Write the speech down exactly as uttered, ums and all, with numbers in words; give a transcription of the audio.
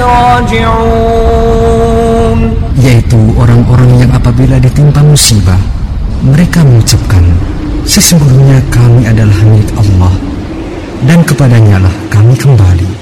راجعون. Yaitu orang-orang yang apabila ditimpa musibah, mereka mengucapkan, sesungguhnya kami adalah milik Allah dan kepadanya lah kami kembali.